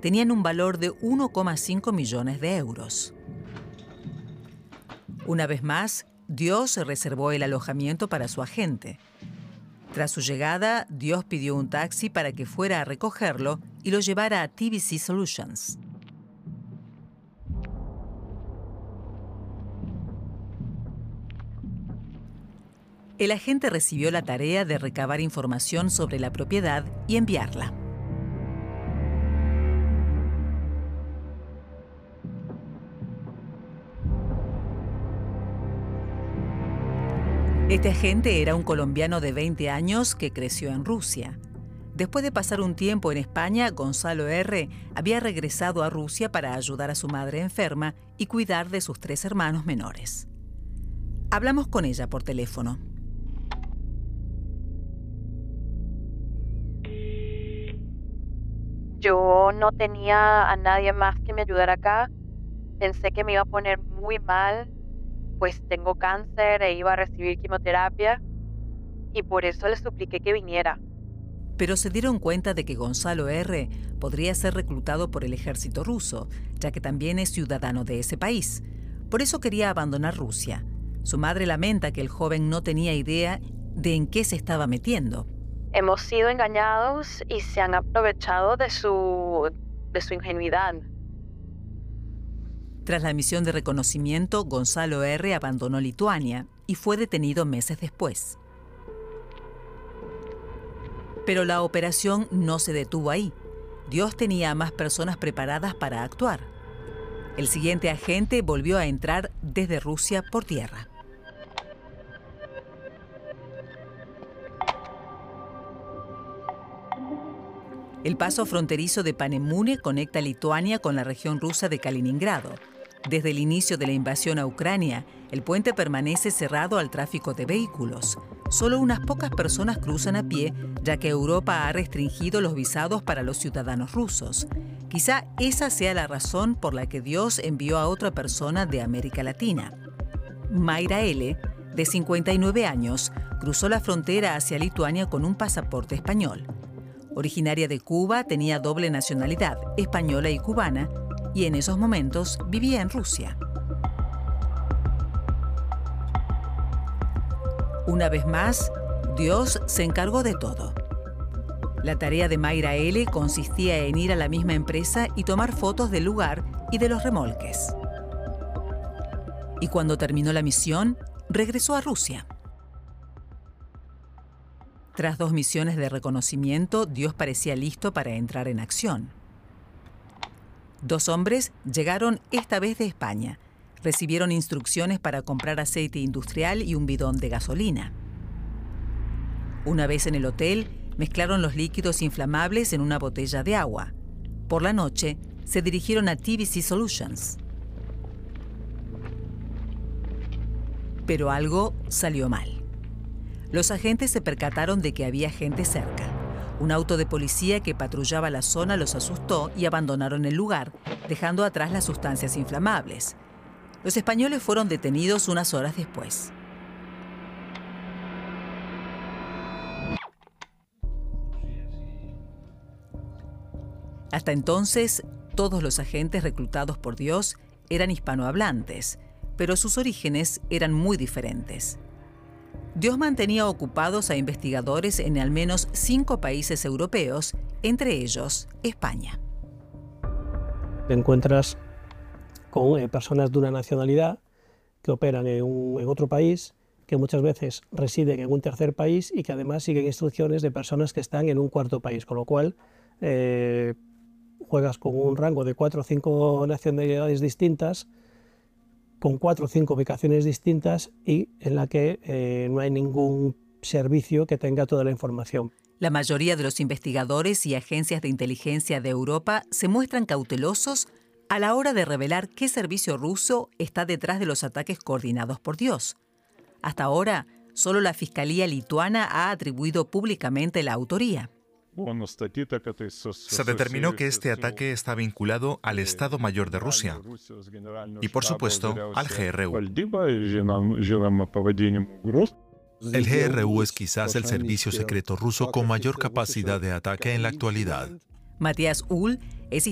tenían un valor de 1,5 millones de euros. Una vez más, Dios reservó el alojamiento para su agente. Tras su llegada, Dios pidió un taxi para que fuera a recogerlo y lo llevara a TBC Solutions. El agente recibió la tarea de recabar información sobre la propiedad y enviarla. Este agente era un colombiano de 20 años que creció en Rusia. Después de pasar un tiempo en España, Gonzalo R. había regresado a Rusia para ayudar a su madre enferma y cuidar de sus 3 hermanos menores. Hablamos con ella por teléfono. Yo no tenía a nadie más que me ayudara acá. Pensé que me iba a poner muy mal, pues tengo cáncer e iba a recibir quimioterapia, y por eso le supliqué que viniera. Pero se dieron cuenta de que Gonzalo R. podría ser reclutado por el ejército ruso, ya que también es ciudadano de ese país. Por eso quería abandonar Rusia. Su madre lamenta que el joven no tenía idea de en qué se estaba metiendo. Hemos sido engañados y se han aprovechado de su ingenuidad. Tras la misión de reconocimiento, Gonzalo R. abandonó Lituania y fue detenido meses después. Pero la operación no se detuvo ahí. Dios tenía a más personas preparadas para actuar. El siguiente agente volvió a entrar desde Rusia por tierra. El paso fronterizo de Panemune conecta Lituania con la región rusa de Kaliningrado. Desde el inicio de la invasión a Ucrania, el puente permanece cerrado al tráfico de vehículos. Solo unas pocas personas cruzan a pie, ya que Europa ha restringido los visados para los ciudadanos rusos. Quizá esa sea la razón por la que Dios envió a otra persona de América Latina. Mayra L., de 59 años, cruzó la frontera hacia Lituania con un pasaporte español. Originaria de Cuba, tenía doble nacionalidad, española y cubana, y en esos momentos vivía en Rusia. Una vez más, Dios se encargó de todo. La tarea de Mayra L. consistía en ir a la misma empresa y tomar fotos del lugar y de los remolques. Y cuando terminó la misión, regresó a Rusia. Tras 2 misiones de reconocimiento, Dios parecía listo para entrar en acción. 2 hombres llegaron esta vez de España. Recibieron instrucciones para comprar aceite industrial y un bidón de gasolina. Una vez en el hotel, mezclaron los líquidos inflamables en una botella de agua. Por la noche, se dirigieron a TBC Solutions. Pero algo salió mal. Los agentes se percataron de que había gente cerca. Un auto de policía que patrullaba la zona los asustó y abandonaron el lugar, dejando atrás las sustancias inflamables. Los españoles fueron detenidos unas horas después. Hasta entonces, todos los agentes reclutados por Dios eran hispanohablantes, pero sus orígenes eran muy diferentes. Dios mantenía ocupados a investigadores en al menos 5 países europeos, entre ellos España. Te encuentras con personas de una nacionalidad que operan en otro país, que muchas veces residen en un tercer país y que además siguen instrucciones de personas que están en un cuarto país, con lo cual juegas con un rango de 4 o 5 nacionalidades distintas, con 4 o 5 ubicaciones distintas y en la que no hay ningún servicio que tenga toda la información. La mayoría de los investigadores y agencias de inteligencia de Europa se muestran cautelosos a la hora de revelar qué servicio ruso está detrás de los ataques coordinados por Dios. Hasta ahora, solo la Fiscalía lituana ha atribuido públicamente la autoría. Se determinó que este ataque está vinculado al Estado Mayor de Rusia y, por supuesto, al GRU. El GRU es quizás el servicio secreto ruso con mayor capacidad de ataque en la actualidad. Matías Uhl es